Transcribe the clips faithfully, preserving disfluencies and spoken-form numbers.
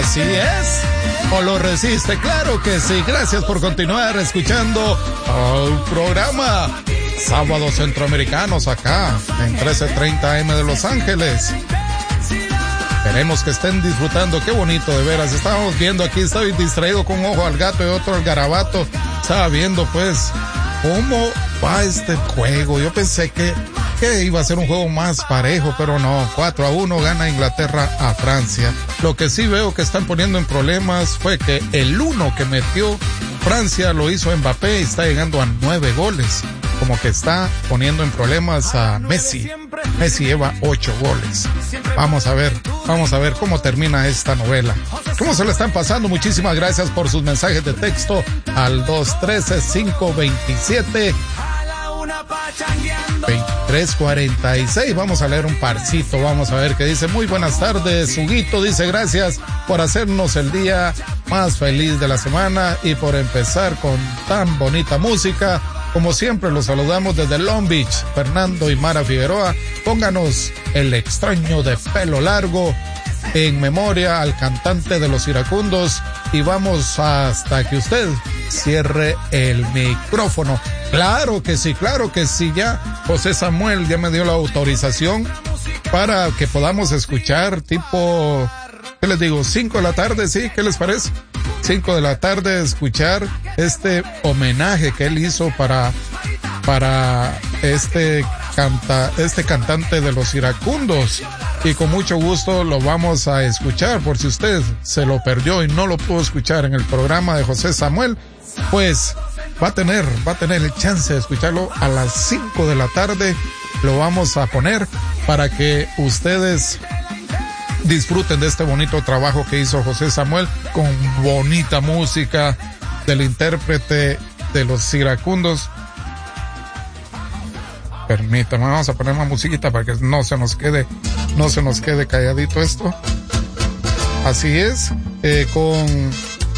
Así es. ¿O lo resiste? Claro que sí. Gracias por continuar escuchando el programa Sábados Centroamericanos acá en trece treinta A M de Los Ángeles. Esperemos que estén disfrutando. Qué bonito, de veras. Estábamos viendo aquí, estoy distraído con un ojo al gato y otro al garabato. Estaba viendo pues cómo va este juego. Yo pensé que, que iba a ser un juego más parejo, pero no. cuatro a uno gana Inglaterra a Francia. Lo que sí veo que están poniendo en problemas fue que el uno que metió Francia lo hizo Mbappé y está llegando a nueve goles. Como que está poniendo en problemas a Messi. Messi lleva ocho goles. Vamos a ver, vamos a ver cómo termina esta novela. ¿Cómo se le están pasando? Muchísimas gracias por sus mensajes de texto al dos uno tres, cinco dos siete, dos tres cuatro seis. Vamos a leer un parcito, vamos a ver qué dice. Muy buenas tardes, Huguito dice gracias por hacernos el día más feliz de la semana y por empezar con tan bonita música. Como siempre, los saludamos desde Long Beach, Fernando y Mara Figueroa. Pónganos El extraño de pelo largo en memoria al cantante de Los Iracundos y vamos hasta que usted cierre el micrófono. Claro que sí, claro que sí, ya José Samuel ya me dio la autorización para que podamos escuchar tipo, ¿qué les digo? cinco de la tarde, ¿sí? ¿Qué les parece? cinco de la tarde escuchar este homenaje que él hizo para para este canta este cantante de Los Iracundos, y con mucho gusto lo vamos a escuchar. Por si usted se lo perdió y no lo pudo escuchar en el programa de José Samuel, pues va a tener va a tener el chance de escucharlo a las cinco de la tarde. Lo vamos a poner para que ustedes disfruten de este bonito trabajo que hizo José Samuel con bonita música del intérprete de Los Iracundos. Permítame, vamos a poner una musiquita para que no se nos quede, no se nos quede calladito esto. Así es, eh, con,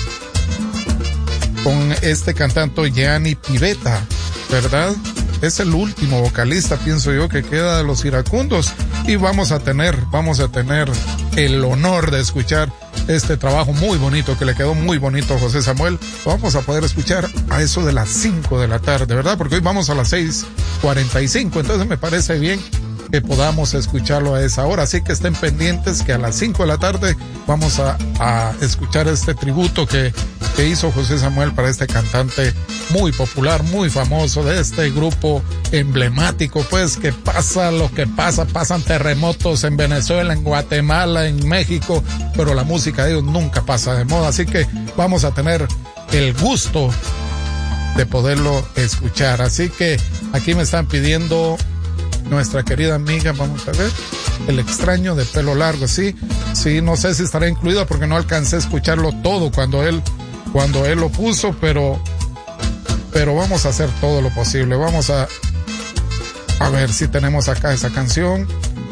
con este cantante Gianni Pivetta, ¿verdad? Es el último vocalista, pienso yo, que queda de Los Iracundos. Y vamos a tener, vamos a tener el honor de escuchar este trabajo muy bonito, que le quedó muy bonito a José Samuel. Vamos a poder escuchar a eso de las cinco de la tarde, ¿verdad? Porque hoy vamos a las seis cuarenta y cinco, entonces me parece bien que podamos escucharlo a esa hora. Así que estén pendientes que a las cinco de la tarde vamos a, a escuchar este tributo que, que hizo José Samuel para este cantante muy popular, muy famoso, de este grupo emblemático, pues, que pasa lo que pasa, pasan terremotos en Venezuela, en Guatemala, en México, pero la música de ellos nunca pasa de moda. Así que vamos a tener el gusto de poderlo escuchar. Así que aquí me están pidiendo nuestra querida amiga, vamos a ver, El extraño de pelo largo. Sí, sí, no sé si estará incluido porque no alcancé a escucharlo todo cuando él, cuando él lo puso, pero, pero vamos a hacer todo lo posible. Vamos a, a ver si tenemos acá esa canción.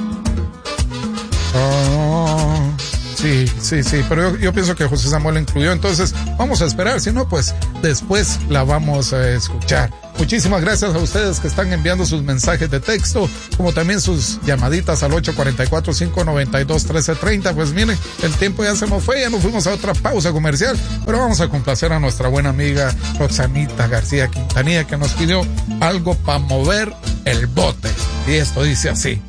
Oh, sí, sí, sí, pero yo, yo pienso que José Samuel la incluyó, entonces vamos a esperar, si no, pues después la vamos a escuchar. Muchísimas gracias a ustedes que están enviando sus mensajes de texto, como también sus llamaditas al ocho cuatro cuatro, cinco nueve dos, uno tres tres cero. Pues miren, el tiempo ya se nos fue, ya nos fuimos a otra pausa comercial, pero vamos a complacer a nuestra buena amiga Roxanita García Quintanilla, que nos pidió algo para mover el bote. Y esto dice así.